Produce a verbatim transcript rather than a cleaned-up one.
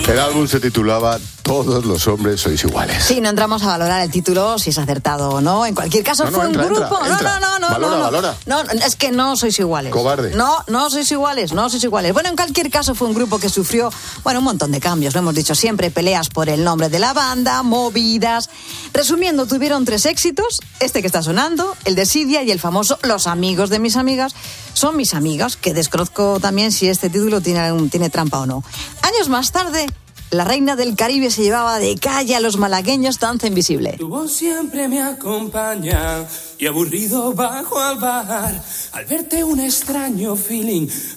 El álbum se titulaba Todos los hombres sois iguales. Sí, no entramos a valorar el título, si es acertado o no. En cualquier caso, no, no, fue entra, un grupo. Entra, entra. No, no, no, valora, no, no. Valora, No, es que no sois iguales. Cobarde. No, no sois iguales, no sois iguales. Bueno, en cualquier caso, fue un grupo que sufrió, bueno, un montón de cambios. Lo hemos dicho siempre, peleas por el nombre de la banda, movidas. Resumiendo, tuvieron tres éxitos. Este que está sonando, el de Sidia y el famoso Los amigos de mis amigas. Son mis amigas, que desconozco también si este título tiene, tiene trampa o no. Años más tarde, la reina del Caribe se llevaba de calle a los malagueños Danza Invisible. Tu voz siempre me acompaña y aburrido bajo al bar. Al verte un extraño feeling